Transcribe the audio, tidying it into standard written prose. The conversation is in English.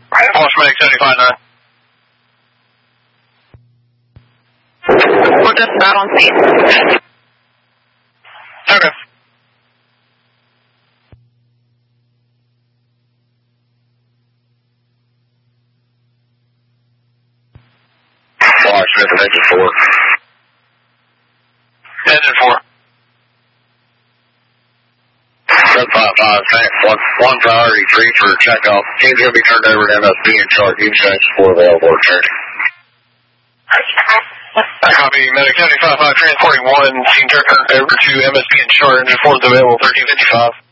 False Medic 75-9. We're just about on scene. Okay. Fire Smith and Engine 4. Engine 4. 755, one priority 3 for checkoff. Team's going to be turned over to MSP and chart. Engine 4 available at training. Copy. Medic 75-5 transporting 1. Team turned over to MSP and chart. Engine 4 is available 1355.